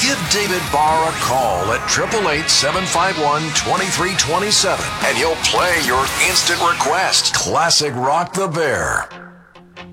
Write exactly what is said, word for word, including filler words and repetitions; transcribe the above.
Give David Barr a call at eight eight eight, seven five one, two three two seven and he'll play your instant request. Classic Rock the Bear.